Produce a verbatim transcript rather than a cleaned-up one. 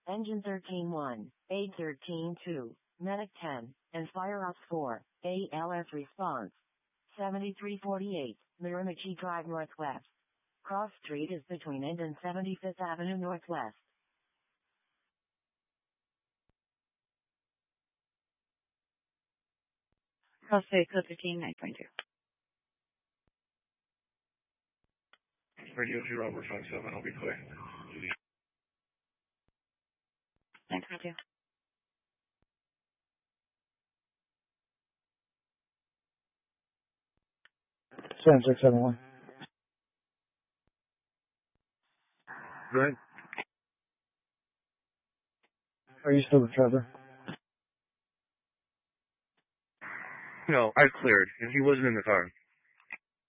Engine thirteen one, aid thirteen two, medic ten, and fire ops four, A L S response. seventy-three forty-eight, Miramichi Drive Northwest. Cross Street is between End and seventy-fifth Avenue Northwest. Cross Street, code fifteen, nine point two. Radio two Robert five seven, I'll be clear. nine point two. seven six seven one. Right. Are you still with Trevor? No, I cleared, and he wasn't in the car.